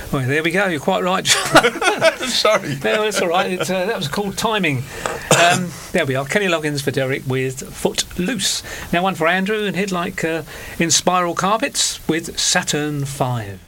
Well, there we go. You're quite right. Sorry. No, that's all right. That was called timing. There we are. Kenny Loggins for Derek with Footloose. Now one for Andrew, and he'd like In Spiral Carpets with Saturn V.